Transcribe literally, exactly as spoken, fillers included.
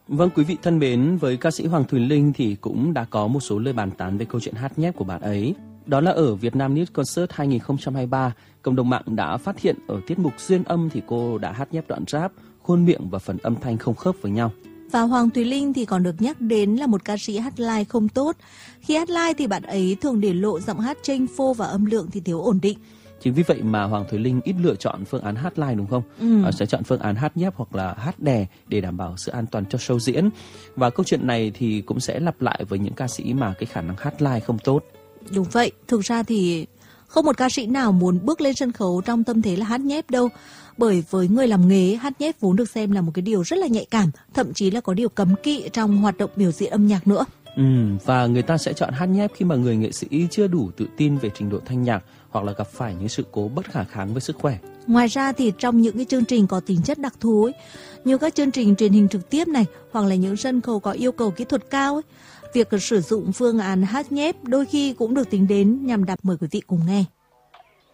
Vâng, quý vị thân mến, với ca sĩ Hoàng Thùy Linh thì cũng đã có một số lời bàn tán về câu chuyện hát nhép của bạn ấy. Đó là ở Việt Nam News Concert hai không hai ba, cộng đồng mạng đã phát hiện ở tiết mục Duyên Âm thì cô đã hát nhép đoạn rap, khuôn miệng và phần âm thanh không khớp với nhau. Và Hoàng Thùy Linh thì còn được nhắc đến là một ca sĩ hát live không tốt. Khi hát live thì bạn ấy thường để lộ giọng hát chênh phô và âm lượng thì thiếu ổn định. Chính vì vậy mà Hoàng Thùy Linh ít lựa chọn phương án hát live đúng không? Ừ. À, sẽ chọn phương án hát nhép hoặc là hát đè để đảm bảo sự an toàn cho show diễn. Và câu chuyện này thì cũng sẽ lặp lại với những ca sĩ mà cái khả năng hát live không tốt. Đúng vậy, thực ra thì không một ca sĩ nào muốn bước lên sân khấu trong tâm thế là hát nhép đâu. Bởi với người làm nghề, hát nhép vốn được xem là một cái điều rất là nhạy cảm, thậm chí là có điều cấm kỵ trong hoạt động biểu diễn âm nhạc nữa. Ừ, và người ta sẽ chọn hát nhép khi mà người nghệ sĩ chưa đủ tự tin về trình độ thanh nhạc hoặc là gặp phải những sự cố bất khả kháng với sức khỏe. Ngoài ra thì trong những cái chương trình có tính chất đặc thù ấy, như các chương trình truyền hình trực tiếp này hoặc là những sân khấu có yêu cầu kỹ thuật cao ấy, việc sử dụng phương án hát nhép đôi khi cũng được tính đến nhằm đáp mời quý vị cùng nghe.